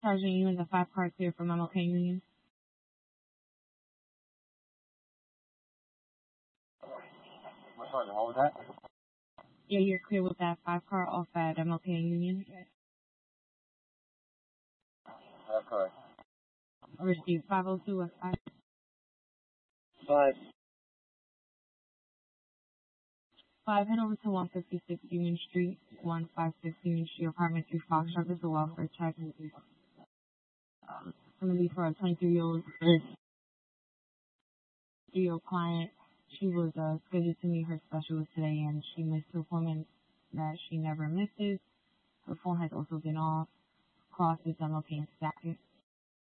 Charging you in the 5-car clear from MLK Union. Sorry, what was that? Yeah, you're clear with that 5-car off at MLK Union. That's correct. Receipt 502 West 5. 5, head over to 156 Union Street, 156 Union Street, apartment 3 Foxtrot. This is a welfare check. It's going to be for a 23-year-old client. She was scheduled to meet her specialist today, and she missed the appointment that she never misses. Her phone has also been off. Cross is MLK and Stackett.